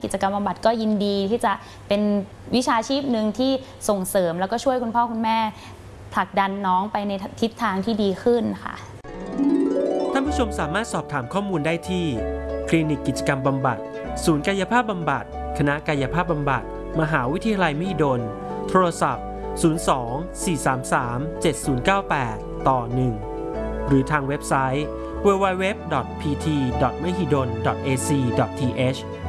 กิจกรรมบำบัดก็ยินดีที่จะเป็นวิชาชีพหนึ่งที่ส่งเสริมแล้วก็ช่วยคุณพ่อคุณแม่ผลักดันน้องไปในทิศทางที่ดีขึ้นค่ะท่านผู้ชมสามารถสอบถามข้อมูลได้ที่คลินิกกิจกรรมบำบัดศูนย์กายภาพบำบัดคณะกายภาพบำบัดมหาวิทยาลัยมหิดลโทรศัพท์02-433-7098 ต่อ 1หรือทางเว็บไซต์ www.pt.mahidol.ac.th